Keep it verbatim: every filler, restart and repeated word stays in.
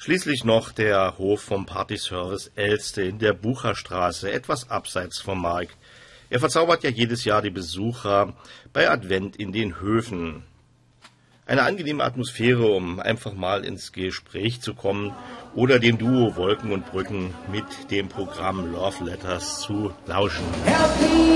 Schließlich noch der Hof vom Partyservice Elste in der Bucherstraße, etwas abseits vom Markt. Er verzaubert ja jedes Jahr die Besucher bei Advent in den Höfen. Eine angenehme Atmosphäre, um einfach mal ins Gespräch zu kommen oder dem Duo Wolken und Brücken mit dem Programm Love Letters zu lauschen.